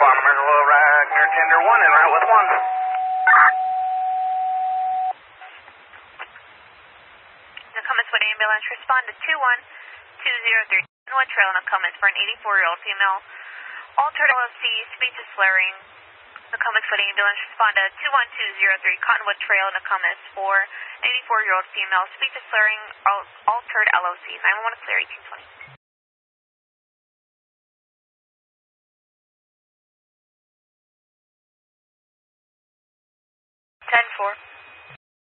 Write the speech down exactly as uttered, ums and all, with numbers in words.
Quantum Megalow, Ragnar Tender one, and route with one. Nokomis Wood Ambulance, respond to two one two zero three. Cottonwood Trail, Nokomis for an eighty-four-year-old female. Altered L O C, speech is slurring. Nokomis Wood Ambulance, respond to two one two zero three. Cottonwood Trail, Nokomis for eighty-four-year-old female. Speech is slurring. Altered L O C. nine one one, clear eighteen twenty. ten four.